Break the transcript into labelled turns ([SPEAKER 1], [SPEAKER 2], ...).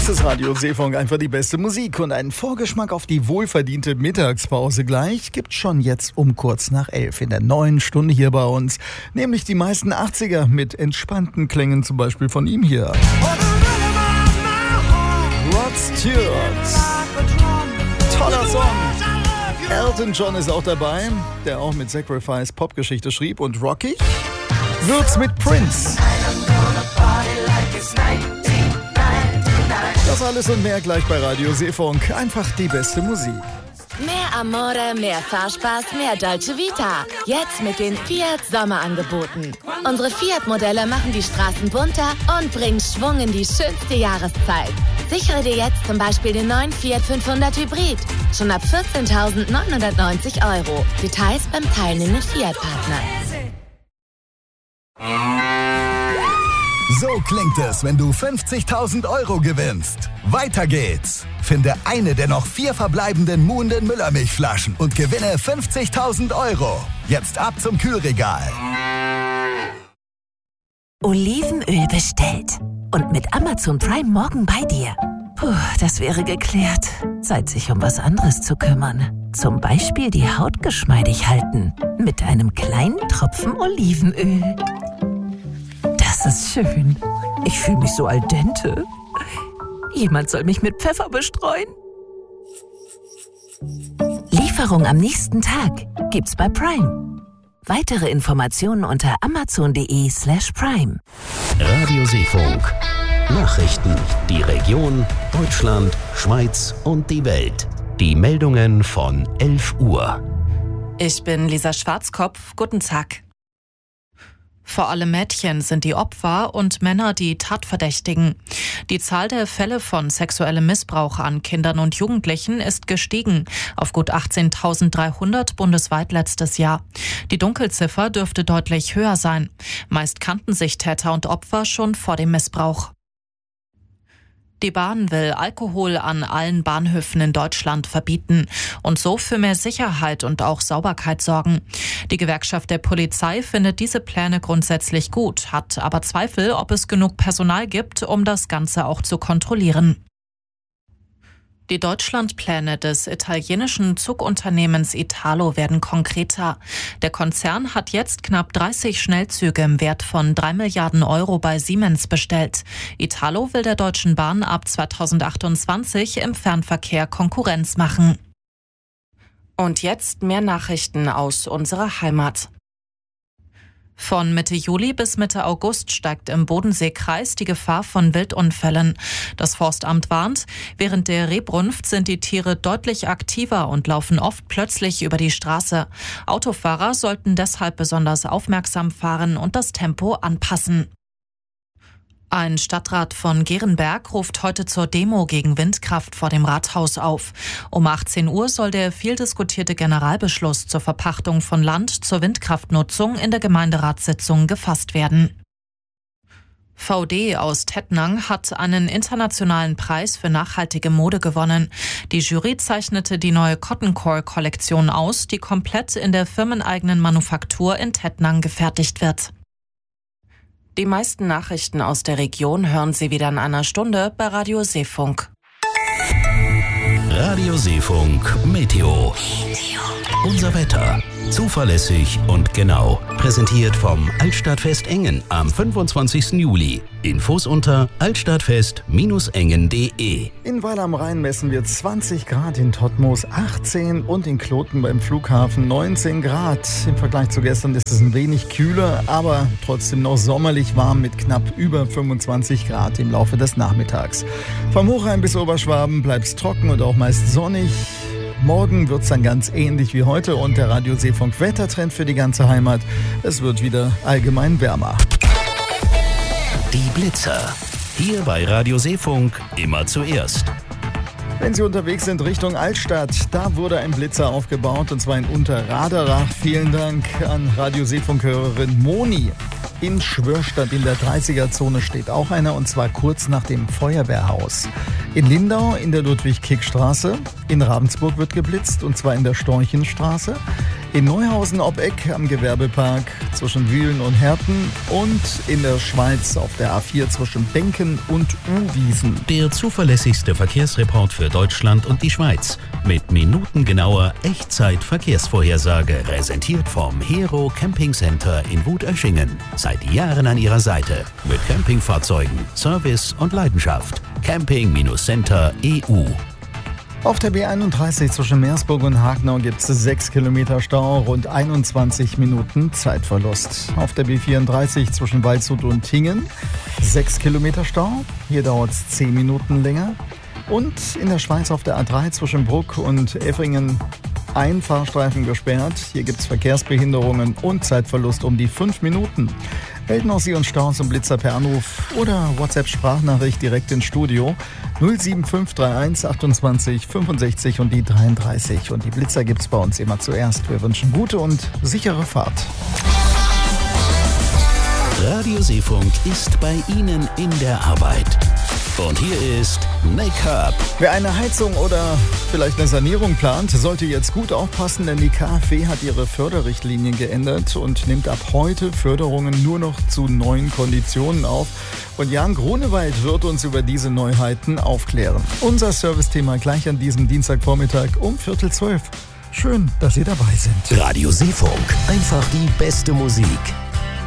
[SPEAKER 1] Das ist Radio Seefunk, einfach die beste Musik. Und einen Vorgeschmack auf die wohlverdiente Mittagspause gleich gibt's schon jetzt um kurz nach 11 in der neuen Stunde hier bei uns. Nämlich die meisten 80er mit entspannten Klängen, zum Beispiel von ihm hier. Rod Stewart. Toller Song. Elton John ist auch dabei, der auch mit Sacrifice Popgeschichte schrieb. Und rockig wird's mit Prince. Das alles und mehr gleich bei Radio Seefunk. Einfach die beste Musik.
[SPEAKER 2] Mehr Amore, mehr Fahrspaß, mehr Dolce Vita. Jetzt mit den Fiat Sommerangeboten. Unsere Fiat-Modelle machen die Straßen bunter und bringen Schwung in die schönste Jahreszeit. Sichere dir jetzt zum Beispiel den neuen Fiat 500 Hybrid. Schon ab 14.990 €. Details beim teilnehmenden Fiat-Partner.
[SPEAKER 3] So klingt es, wenn du 50.000 € gewinnst. Weiter geht's. Finde eine der noch 4 verbleibenden Muhnden Müllermilchflaschen und gewinne 50.000 €. Jetzt ab zum Kühlregal.
[SPEAKER 4] Olivenöl bestellt. Und mit Amazon Prime morgen bei dir. Puh, das wäre geklärt. Zeit, sich um was anderes zu kümmern. Zum Beispiel die Haut geschmeidig halten. Mit einem kleinen Tropfen Olivenöl. Das ist schön. Ich fühle mich so al dente. Jemand soll mich mit Pfeffer bestreuen. Lieferung am nächsten Tag gibt's bei Prime. Weitere Informationen unter amazon.de/prime.
[SPEAKER 5] Radio Seefunk. Nachrichten. Die Region, Deutschland, Schweiz und die Welt. Die Meldungen von 11 Uhr.
[SPEAKER 6] Ich bin Lisa Schwarzkopf. Guten Tag. Vor allem Mädchen sind die Opfer und Männer die Tatverdächtigen. Die Zahl der Fälle von sexuellem Missbrauch an Kindern und Jugendlichen ist gestiegen auf gut 18.300 bundesweit letztes Jahr. Die Dunkelziffer dürfte deutlich höher sein. Meist kannten sich Täter und Opfer schon vor dem Missbrauch. Die Bahn will Alkohol an allen Bahnhöfen in Deutschland verbieten und so für mehr Sicherheit und auch Sauberkeit sorgen. Die Gewerkschaft der Polizei findet diese Pläne grundsätzlich gut, hat aber Zweifel, ob es genug Personal gibt, um das Ganze auch zu kontrollieren. Die Deutschlandpläne des italienischen Zugunternehmens Italo werden konkreter. Der Konzern hat jetzt knapp 30 Schnellzüge im Wert von 3 Milliarden € bei Siemens bestellt. Italo will der Deutschen Bahn ab 2028 im Fernverkehr Konkurrenz machen. Und jetzt mehr Nachrichten aus unserer Heimat. Von Mitte Juli bis Mitte August steigt im Bodenseekreis die Gefahr von Wildunfällen. Das Forstamt warnt, während der Rebrunft sind die Tiere deutlich aktiver und laufen oft plötzlich über die Straße. Autofahrer sollten deshalb besonders aufmerksam fahren und das Tempo anpassen. Ein Stadtrat von Gerenberg ruft heute zur Demo gegen Windkraft vor dem Rathaus auf. Um 18 Uhr soll der viel diskutierte Generalbeschluss zur Verpachtung von Land zur Windkraftnutzung in der Gemeinderatssitzung gefasst werden. VD aus Tettnang hat einen internationalen Preis für nachhaltige Mode gewonnen. Die Jury zeichnete die neue Cotton Core-Kollektion aus, die komplett in der firmeneigenen Manufaktur in Tettnang gefertigt wird. Die meisten Nachrichten aus der Region hören Sie wieder in einer Stunde bei Radio Seefunk.
[SPEAKER 5] Radio Seefunk Meteo. Unser Wetter. Zuverlässig und genau. Präsentiert vom Altstadtfest Engen am 25. Juli. Infos unter altstadtfest-engen.de.
[SPEAKER 1] In Weil am Rhein messen wir 20 Grad, in Todtmoos 18 und in Kloten beim Flughafen 19 Grad. Im Vergleich zu gestern ist es ein wenig kühler, aber trotzdem noch sommerlich warm mit knapp über 25 Grad im Laufe des Nachmittags. Vom Hochrhein bis Oberschwaben bleibt es trocken und auch meist sonnig. Morgen wird es dann ganz ähnlich wie heute und der Radio Seefunk Wettertrend für die ganze Heimat. Es wird wieder allgemein wärmer.
[SPEAKER 5] Die Blitzer. Hier bei Radio Seefunk immer zuerst.
[SPEAKER 1] Wenn Sie unterwegs sind Richtung Altstadt, da wurde ein Blitzer aufgebaut und zwar in Unterraderach. Vielen Dank an Radio Seefunk-Hörerin Moni. In Schwörstadt in der 30er-Zone steht auch einer und zwar kurz nach dem Feuerwehrhaus. In Lindau in der Ludwig-Kick-Straße. In Ravensburg wird geblitzt und zwar in der Storchenstraße. In Neuhausen ob Eck am Gewerbepark zwischen Wühlen und Herten und in der Schweiz auf der A4 zwischen Benken und Uwiesen.
[SPEAKER 5] Der zuverlässigste Verkehrsreport für Deutschland und die Schweiz. Mit minutengenauer Echtzeit-Verkehrsvorhersage. Präsentiert vom Hero Camping Center in Wutöschingen. Seit Jahren an ihrer Seite. Mit Campingfahrzeugen, Service und Leidenschaft. Camping-Center EU.
[SPEAKER 1] Auf der B31 zwischen Meersburg und Hagenau gibt es 6 Kilometer Stau, rund 21 Minuten Zeitverlust. Auf der B34 zwischen Waldshut und Hingen 6 Kilometer Stau, hier dauert es 10 Minuten länger. Und in der Schweiz auf der A3 zwischen Bruck und Effringen ein Fahrstreifen gesperrt. Hier gibt es Verkehrsbehinderungen und Zeitverlust um die 5 Minuten. Melden auch Sie uns Staus und Blitzer per Anruf oder WhatsApp-Sprachnachricht direkt ins Studio 07531 28 65 und die 33. Und die Blitzer gibt's bei uns immer zuerst. Wir wünschen gute und sichere Fahrt.
[SPEAKER 5] Radio Seefunk ist bei Ihnen in der Arbeit. Und hier ist Make-up.
[SPEAKER 1] Wer eine Heizung oder vielleicht eine Sanierung plant, sollte jetzt gut aufpassen, denn die KfW hat ihre Förderrichtlinien geändert und nimmt ab heute Förderungen nur noch zu neuen Konditionen auf. Und Jan Grunewald wird uns über diese Neuheiten aufklären. Unser Servicethema gleich an diesem Dienstagvormittag um 11:45. Schön, dass Sie dabei sind.
[SPEAKER 5] Radio Seefunk. Einfach die beste Musik.